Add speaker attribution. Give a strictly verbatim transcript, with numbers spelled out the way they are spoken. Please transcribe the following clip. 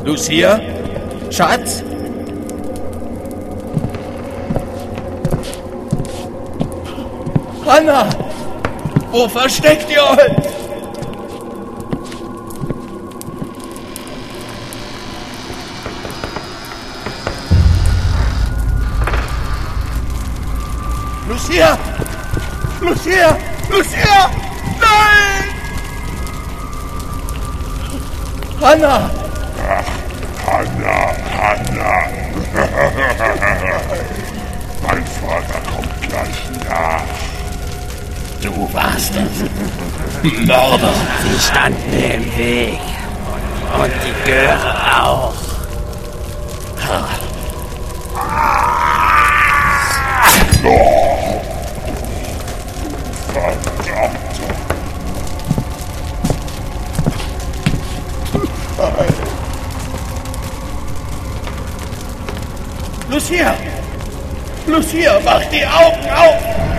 Speaker 1: Lucia? Schatz? Hannah! Wo versteckt ihr euch? Lucia! Lucia! Lucia! Nein! Hannah!
Speaker 2: Hannah, Hannah. Mein Vater kommt gleich nach.
Speaker 3: Du warst es. Mörder. Sie standen mir im Weg. Und die Göre auch.
Speaker 2: Oh, verdammt.
Speaker 1: Lucia! Lucia, mach die Augen auf!